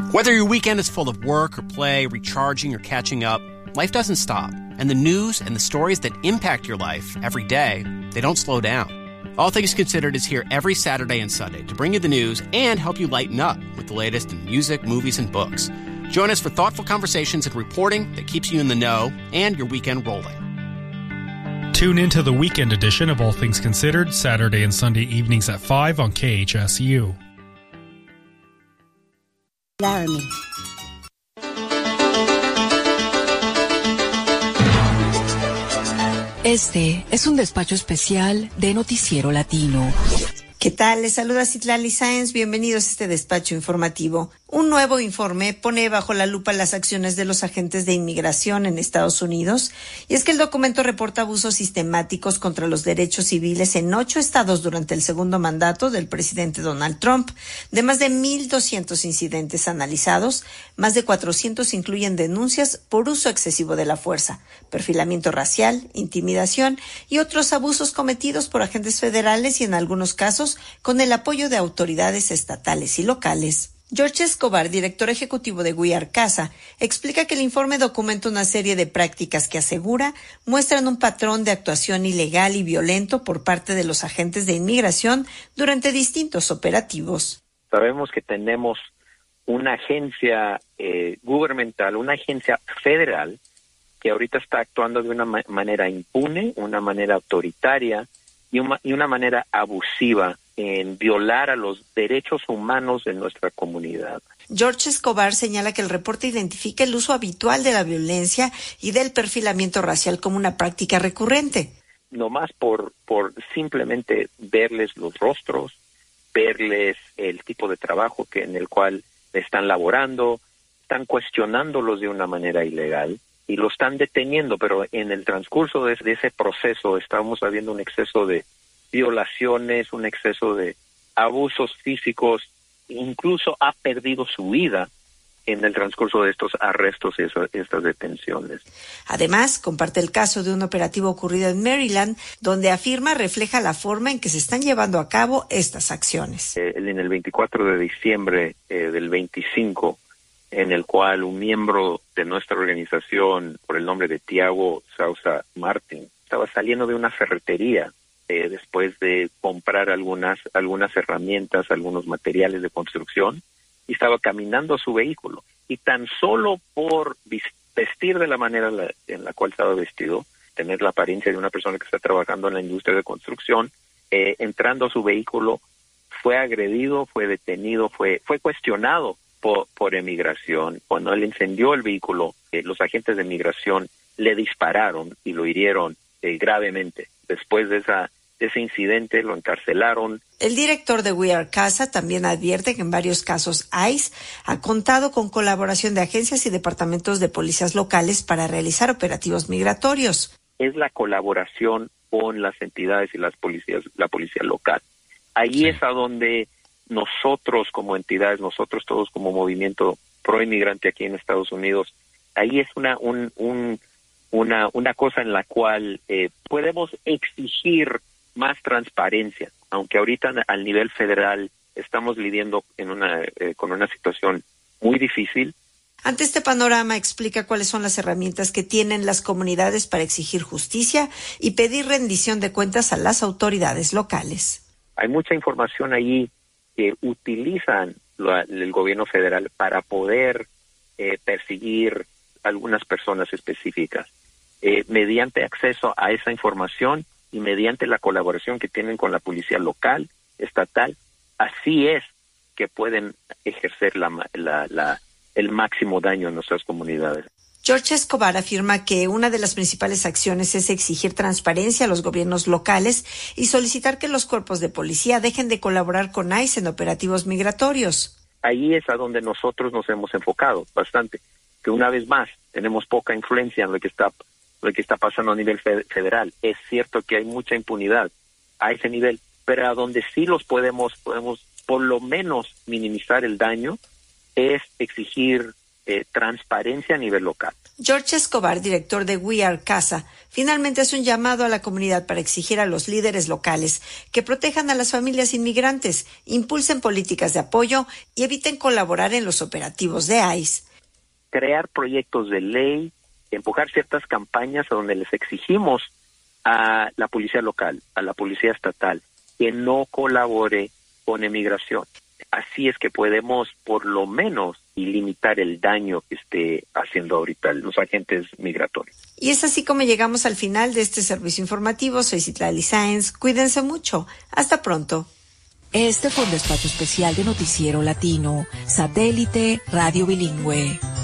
Whether your weekend is full of work or play, recharging or catching up, life doesn't stop. And the news and the stories that impact your life every day, they don't slow down. All Things Considered is here every Saturday and Sunday to bring you the news and help you lighten up with the latest in music, movies, and books. Join us for thoughtful conversations and reporting that keeps you in the know and your weekend rolling. Tune into the weekend edition of All Things Considered, Saturday and Sunday evenings at 5 on KHSU. Laramie. Este es un despacho especial de Noticiero Latino. ¿Qué tal? Les saluda Citlali Sáenz. Bienvenidos a este despacho informativo. Un nuevo informe pone bajo la lupa las acciones de los agentes de inmigración en Estados Unidos, y es que el documento reporta abusos sistemáticos contra los derechos civiles en 8 estados durante el segundo mandato del presidente Donald Trump. De más de 1,200 incidentes analizados, más de 400 incluyen denuncias por uso excesivo de la fuerza, perfilamiento racial, intimidación y otros abusos cometidos por agentes federales y en algunos casos con el apoyo de autoridades estatales y locales. George Escobar, director ejecutivo de We Are Casa, explica que el informe documenta una serie de prácticas que asegura muestran un patrón de actuación ilegal y violento por parte de los agentes de inmigración durante distintos operativos. Sabemos que tenemos una agencia gubernamental, una agencia federal que ahorita está actuando de una manera impune, una manera autoritaria y una manera abusiva en violar a los derechos humanos de nuestra comunidad. George Escobar señala que el reporte identifica el uso habitual de la violencia y del perfilamiento racial como una práctica recurrente. No más por simplemente verles los rostros, verles el tipo de trabajo en el cual están laborando, están cuestionándolos de una manera ilegal y lo están deteniendo, pero en el transcurso de ese proceso estamos habiendo un exceso de violaciones, un exceso de abusos físicos, incluso ha perdido su vida en el transcurso de estos arrestos y estas detenciones. Además, comparte el caso de un operativo ocurrido en Maryland, donde afirma refleja la forma en que se están llevando a cabo estas acciones. En el 24 de diciembre del 25, en el cual un miembro de nuestra organización, por el nombre de Tiago Sousa Martin, estaba saliendo de una ferretería después de comprar algunas herramientas, algunos materiales de construcción, y estaba caminando a su vehículo. Y tan solo por vestir de la manera en la cual estaba vestido, tener la apariencia de una persona que está trabajando en la industria de construcción, entrando a su vehículo, fue agredido, fue detenido, fue cuestionado por emigración. Cuando él encendió el vehículo, los agentes de migración le dispararon y lo hirieron gravemente. Después de ese incidente lo encarcelaron. El director de We Are Casa también advierte que en varios casos ICE ha contado con colaboración de agencias y departamentos de policías locales para realizar operativos migratorios. Es la colaboración con las entidades y la policía local. Ahí es a donde nosotros como entidades, nosotros todos como movimiento pro inmigrante aquí en Estados Unidos, ahí es una cosa en la cual podemos exigir más transparencia, aunque ahorita al nivel federal estamos lidiando con una situación muy difícil. Ante este panorama, explica cuáles son las herramientas que tienen las comunidades para exigir justicia y pedir rendición de cuentas a las autoridades locales. Hay mucha información ahí que utilizan el gobierno federal para poder perseguir algunas personas específicas. Mediante acceso a esa información y mediante la colaboración que tienen con la policía local, estatal, así es que pueden ejercer el máximo daño en nuestras comunidades. George Escobar afirma que una de las principales acciones es exigir transparencia a los gobiernos locales y solicitar que los cuerpos de policía dejen de colaborar con ICE en operativos migratorios. Ahí es a donde nosotros nos hemos enfocado bastante, que una vez más tenemos poca influencia en lo que está pasando a nivel federal. Es cierto que hay mucha impunidad a ese nivel, pero a donde sí los podemos por lo menos minimizar el daño es exigir transparencia a nivel local. George Escobar, director de We Are Casa, finalmente hace un llamado a la comunidad para exigir a los líderes locales que protejan a las familias inmigrantes, impulsen políticas de apoyo y eviten colaborar en los operativos de ICE. Crear proyectos de ley, empujar ciertas campañas a donde les exigimos a la policía local, a la policía estatal, que no colabore con emigración. Así es que podemos, por lo menos, limitar el daño que esté haciendo ahorita los agentes migratorios. Y es así como llegamos al final de este servicio informativo. Soy Citlali Sáenz. Cuídense mucho. Hasta pronto. Este fue un despacho especial de Noticiero Latino, Satélite Radio Bilingüe.